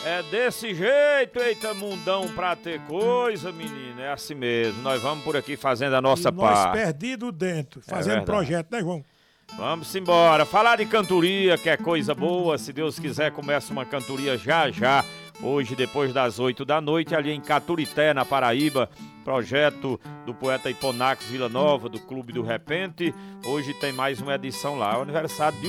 É desse jeito, eita mundão pra ter coisa, menino. É assim mesmo. Nós vamos por aqui fazendo a nossa parte. Nós perdido dentro, fazendo projeto, né, João? Vamos embora. Falar de cantoria, que é coisa boa. Se Deus quiser, começa uma cantoria já já. Hoje, depois das 8 da noite, ali em Caturité, na Paraíba. Projeto do poeta Hiponax Vila Nova, do Clube do Repente. Hoje tem mais uma edição lá. É o aniversário de